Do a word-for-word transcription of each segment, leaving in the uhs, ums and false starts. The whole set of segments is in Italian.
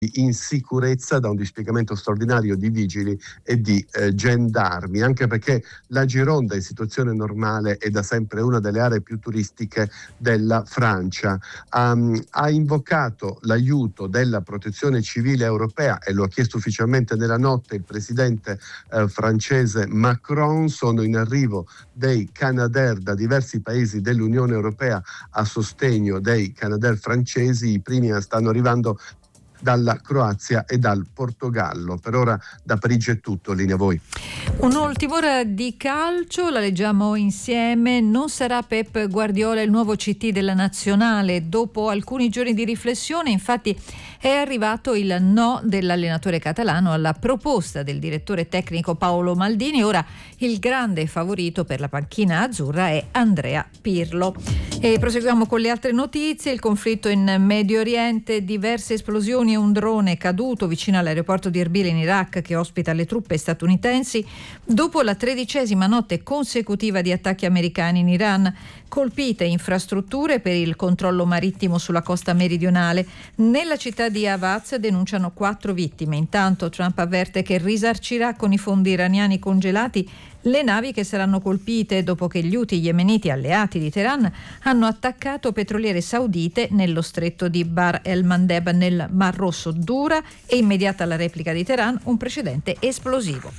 in sicurezza da un dispiegamento straordinario di vigili e di eh, gendarmi, anche perché la Gironda in situazione normale è da sempre una delle aree più turistiche della Francia. Um, ha invocato l'aiuto della protezione civile europea e lo ha chiesto ufficialmente nella notte il presidente eh, francese Macron. Sono in arrivo dei Canadair da diversi paesi dell'Unione Europea a sostegno dei Canadair francesi. I primi stanno arrivando dalla Croazia e dal Portogallo. Per ora da Parigi è tutto, linea a voi. Un'ultima ora di calcio, la leggiamo insieme. Non sarà Pep Guardiola il nuovo C T della nazionale. Dopo alcuni giorni di riflessione, infatti, è arrivato il no dell'allenatore catalano alla proposta del direttore tecnico Paolo Maldini. Ora il grande favorito per la panchina azzurra è Andrea Pirlo. E proseguiamo con le altre notizie. Il conflitto in Medio Oriente, diverse esplosioni e un drone caduto vicino all'aeroporto di Erbil in Iraq che ospita le truppe statunitensi dopo la tredicesima notte consecutiva di attacchi americani in Iran. Colpite infrastrutture per il controllo marittimo sulla costa meridionale. Nella città di Avaz denunciano quattro vittime. Intanto Trump avverte che risarcirà con i fondi iraniani congelati le navi che saranno colpite dopo che gli Houthi yemeniti alleati di Teheran hanno attaccato petroliere saudite nello stretto di Bar el Mandeb nel Mar Rosso. Dura e immediata la replica di Teheran, un precedente esplosivo.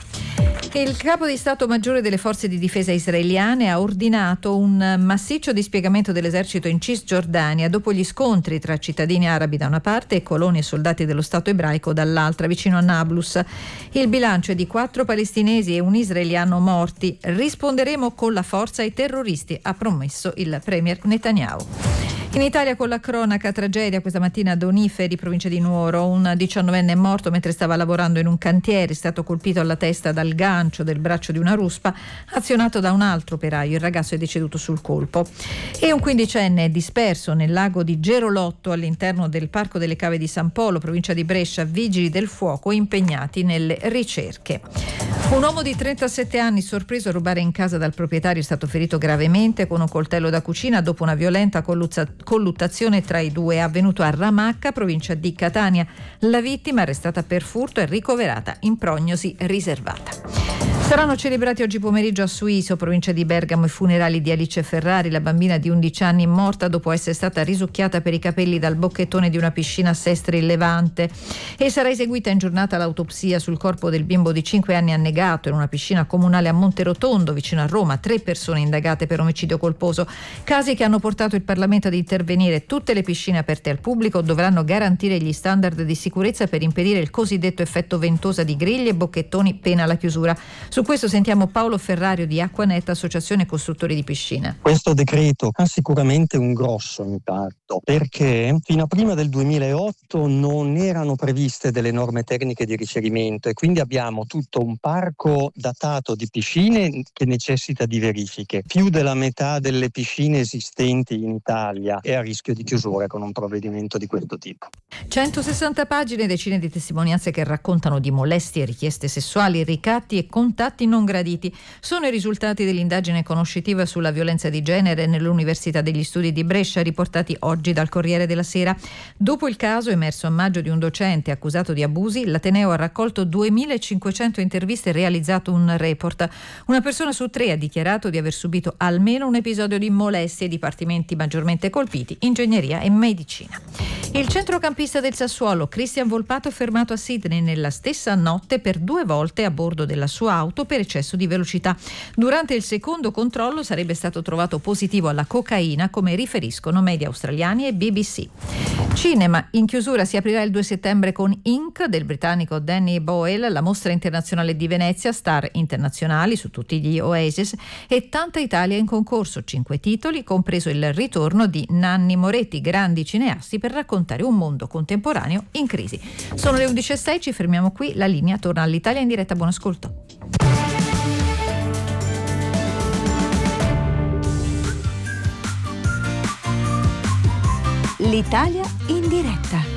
Il capo di Stato Maggiore delle Forze di Difesa israeliane ha ordinato un massiccio dispiegamento dell'esercito in Cisgiordania dopo gli scontri tra cittadini arabi da una parte e coloni e soldati dello Stato ebraico dall'altra, vicino a Nablus. Il bilancio è di quattro palestinesi e un israeliano morti. Risponderemo con la forza ai terroristi, ha promesso il premier Netanyahu. In Italia con la cronaca, tragedia questa mattina ad Oniferi, provincia di Nuoro. Un diciannovenne è morto mentre stava lavorando in un cantiere, è stato colpito alla testa dal gancio del braccio di una ruspa azionato da un altro operaio. Il ragazzo è deceduto sul colpo. E un quindicenne è disperso nel lago di Gerolotto all'interno del Parco delle Cave di San Polo, provincia di Brescia. Vigili del fuoco impegnati nelle ricerche. Un uomo di trentasette anni sorpreso a rubare in casa dal proprietario è stato ferito gravemente con un coltello da cucina dopo una violenta colluzza- colluttazione tra i due. È avvenuto a Ramacca, provincia di Catania. La vittima, arrestata per furto, è ricoverata in prognosi riservata. Saranno celebrati oggi pomeriggio a Suiso, provincia di Bergamo, i funerali di Alice Ferrari, la bambina di undici anni morta dopo essere stata risucchiata per i capelli dal bocchettone di una piscina a Sestri in Levante. E sarà eseguita in giornata l'autopsia sul corpo del bimbo di cinque anni annegato in una piscina comunale a Monterotondo, vicino a Roma. Tre persone indagate per omicidio colposo. Casi che hanno portato il Parlamento ad intervenire. Tutte le piscine aperte al pubblico dovranno garantire gli standard di sicurezza per impedire il cosiddetto effetto ventosa di griglie e bocchettoni, pena la chiusura. Su questo sentiamo Paolo Ferrario di Acquanet, associazione costruttori di piscine. Questo decreto ha sicuramente un grosso impatto perché fino a prima del duemilaotto non erano previste delle norme tecniche di ricevimento e quindi abbiamo tutto un parco datato di piscine che necessita di verifiche. Più della metà delle piscine esistenti in Italia è a rischio di chiusura con un provvedimento di questo tipo. centosessanta pagine, decine di testimonianze che raccontano di molestie, richieste sessuali, ricatti e contatti non graditi. Sono i risultati dell'indagine conoscitiva sulla violenza di genere nell'Università degli Studi di Brescia, riportati oggi dal Corriere della Sera. Dopo il caso emerso a maggio di un docente accusato di abusi, l'Ateneo ha raccolto duemilacinquecento interviste e realizzato un report. Una persona su tre ha dichiarato di aver subito almeno un episodio di molestie. Dipartimenti maggiormente colpiti: ingegneria e medicina. Il centrocampista del Sassuolo, Christian Volpato, fermato a Sydney nella stessa notte per due volte a bordo della sua auto per eccesso di velocità. Durante il secondo controllo sarebbe stato trovato positivo alla cocaina, come riferiscono media australiani e B B C. Cinema. In chiusura si aprirà il due settembre con Ink del britannico Danny Boyle, la mostra internazionale di Venezia, star internazionali su tutti gli Oasis e tanta Italia in concorso. Cinque titoli, compreso il ritorno di Nanni Moretti, grandi cineasti per raccontare un mondo contemporaneo in crisi. Sono le undici e sei, ci fermiamo qui, la linea torna all'Italia in diretta. Buon ascolto. L'Italia in diretta.